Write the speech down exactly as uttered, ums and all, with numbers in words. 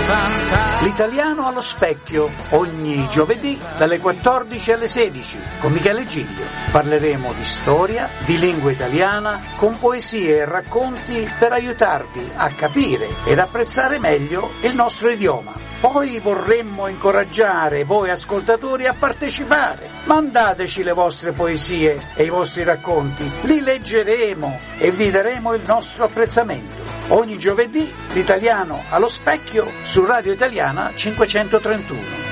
L'italiano allo specchio, ogni giovedì dalle quattordici alle sedici, con Michele Giglio. Parleremo di storia, di lingua italiana, con poesie e racconti per aiutarvi a capire ed apprezzare meglio il nostro idioma. Poi vorremmo incoraggiare voi ascoltatori a partecipare. Mandateci le vostre poesie e i vostri racconti, li leggeremo e vi daremo il nostro apprezzamento. Ogni giovedì l'italiano allo specchio su Radio Italiana cinquecentotrentuno.